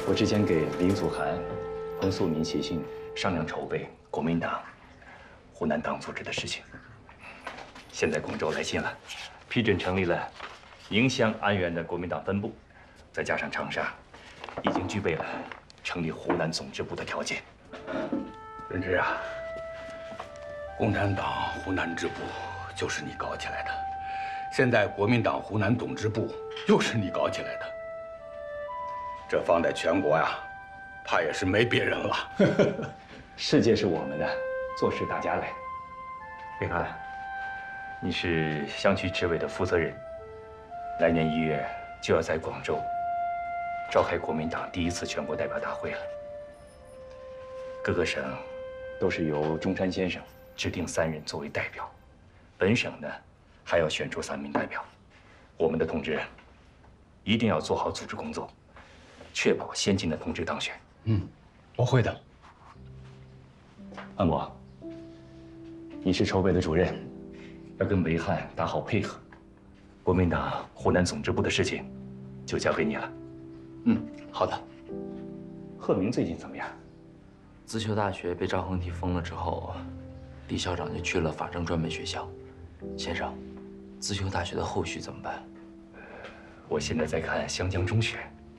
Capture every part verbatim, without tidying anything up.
我之前给林祖涵、彭素民写信商量筹备国民党湖南党组织的事情。现在广州来信了，批准成立了宁乡安源的国民党分部，再加上长沙，已经具备了成立湖南总支部的条件。 任之啊，共产党湖南支部就是你搞起来的，现在国民党湖南总支部又是你搞起来的，这放在全国呀，怕也是没别人了。 世界是我们的，做事大家来。李涵，你是乡区支委的负责人，来年一月就要在广州召开国民党第一次全国代表大会了。各个省都是由中山先生指定三人作为代表，本省呢还要选出三名代表。我们的同志一定要做好组织工作，确保先进的同志当选。 嗯，我会的。 安国，你是筹备的主任，要跟维汉打好配合。国民党湖南总支部的事情就交给你了。 嗯，好的。 贺明最近怎么样？ 自修大学被赵恒体封了之后，李校长就去了法政专门学校。先生，自修大学的后续怎么办？ 我现在在看湘江中学，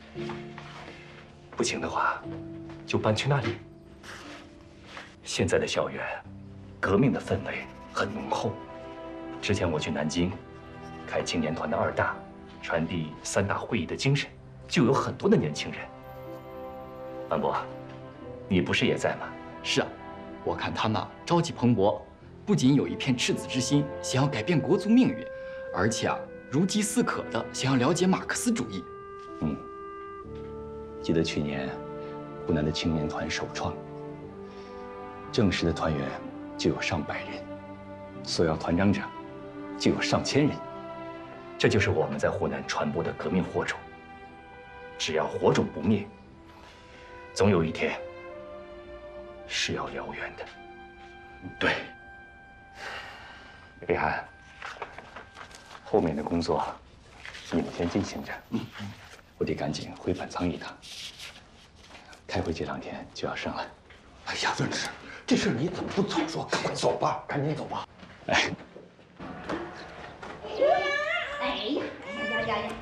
不行的话，就搬去那里。现在的校园，革命的氛围很浓厚。之前我去南京，开青年团的二大，传递三大会议的精神，就有很多的年轻人。安博，你不是也在吗？ 是啊，我看他们啊朝气蓬勃，不仅有一片赤子之心，想要改变国族命运，而且啊如饥似渴的想要了解马克思主义。 嗯，记得去年湖南的青年团首创，正式的团员就有上百人，索要团长者就有上千人。这就是我们在湖南传播的革命火种。只要火种不灭，总有一天是要燎原的。 对， 李涵，后面的工作你们先进行着。嗯，我得赶紧回本仓一趟，开会这两天就要上了。 哎呀，润之，这事你怎么不早说？赶快走吧，赶紧走吧。 哎， 哎呀呀呀呀！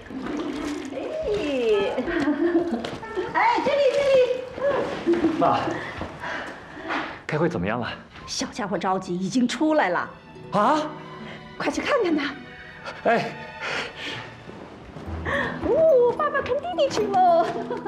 哎，哎，这里这里。 妈，开会怎么样了？ 小家伙着急，已经出来了。 啊？ 快去看看他。 哎， 哦，爸爸看弟弟去喽。